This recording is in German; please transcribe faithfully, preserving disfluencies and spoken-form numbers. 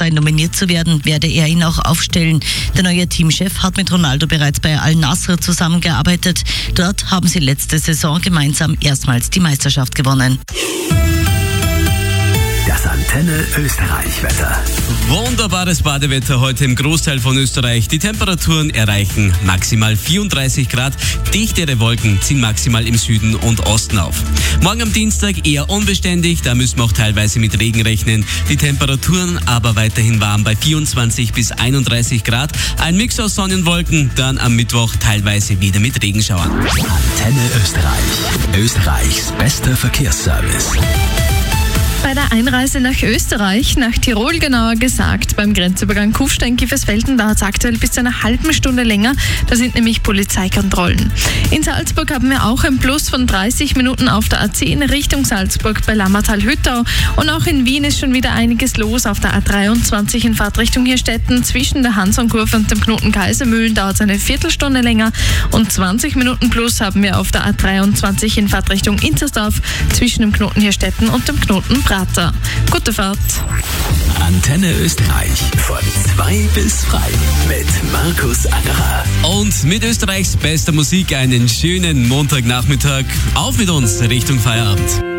sei, nominiert zu werden, werde er ihn auch aufstellen. Der neue Teamchef hat mit Ronaldo bereits bei Al-Nassr zusammengearbeitet. Dort haben sie letzte Saison gemeinsam erstmals die Meisterschaft gewonnen. Das Antenne Österreich-Wetter. Wunderbares Badewetter heute im Großteil von Österreich. Die Temperaturen erreichen maximal vierunddreißig Grad. Dichtere Wolken ziehen maximal im Süden und Osten auf. Morgen am Dienstag eher unbeständig, da müssen wir auch teilweise mit Regen rechnen. Die Temperaturen aber weiterhin warm bei vierundzwanzig bis einunddreißig Grad. Ein Mix aus Sonne und Wolken, dann am Mittwoch teilweise wieder mit Regenschauern. Antenne Österreich. Österreichs bester Verkehrsservice. Bei der Einreise nach Österreich, nach Tirol genauer gesagt, beim Grenzübergang Kufstein-Kiefersfelden dauert es aktuell bis zu einer halben Stunde länger. Da sind nämlich Polizeikontrollen. In Salzburg haben wir auch ein Plus von dreißig Minuten auf der A zehn Richtung Salzburg bei Lammertal-Hüttau. Und auch in Wien ist schon wieder einiges los. Auf der A dreiundzwanzig in Fahrtrichtung Hirstetten zwischen der Hansonkurve und dem Knoten Kaisermühlen dauert es eine Viertelstunde länger. Und zwanzig Minuten Plus haben wir auf der A dreiundzwanzig in Fahrtrichtung Inzersdorf zwischen dem Knoten Hirstetten und dem Knoten Prater. Gute Fahrt. Antenne Österreich von zwei bis frei mit Markus Angerer. Und mit Österreichs bester Musik einen schönen Montagnachmittag. Auf mit uns Richtung Feierabend.